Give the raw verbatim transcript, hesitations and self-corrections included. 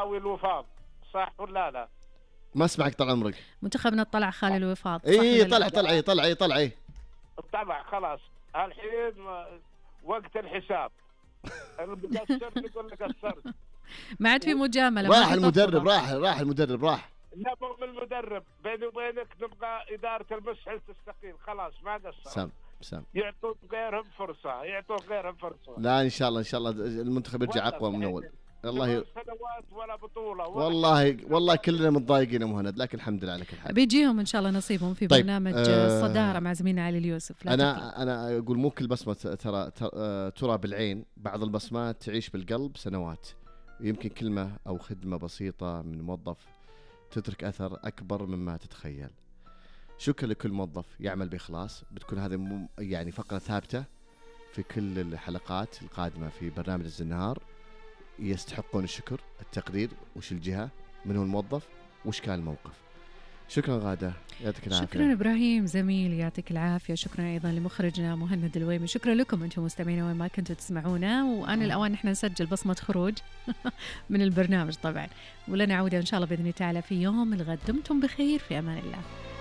يساوي الوفاض، صح ولا لا؟ ما اسمعك طال عمرك. منتخبنا طلع خالي الوفاض. اي طلع طلع اي طلع اي طلع اي طلع خلاص. الحين وقت الحساب المقصر يقول لك قصرت. ما عاد في مجامله. راح المدرب راح راح المدرب راح. لا مو من المدرب، بيني وبينك نبغى إدارة المسح تستقيل، خلاص ما قصر. سام سام يعطون غيرهم فرصة، يعطون غيرهم فرصة. لا ان شاء الله ان شاء الله المنتخب يرجع اقوى من اول. والله سنوات ولا بطولة. والله والله كلنا متضايقين يا مهند، لكن الحمد لله على كل حال. بيجيهم ان شاء الله نصيبهم في طيب. برنامج آه صدارة مع زميلنا علي اليوسف. لا انا تكلم. انا اقول مو كل بصمة ترى ترى بالعين، بعض البصمات تعيش بالقلب سنوات. يمكن كلمة او خدمة بسيطة من موظف تترك اثر اكبر مما تتخيل. شكرا لكل موظف يعمل بإخلاص. بتكون هذه يعني فقرة ثابتة في كل الحلقات القادمة في برنامج الزنهار. يستحقون الشكر، التقدير. وش الجهة، من هو الموظف، وش كان الموقف. شكرا غادة، يعطيك العافية. شكرا إبراهيم زميل، يعطيك العافية. شكرا أيضا لمخرجنا مهند الويمي. شكرا لكم أنتم مستمعين وين ما كنتوا تسمعونا. وأنا الأوان نحن نسجل بصمة خروج من البرنامج طبعا، ولنا عودة إن شاء الله بإذن الله تعالى في يوم الغد. دمتم بخير، في أمان الله.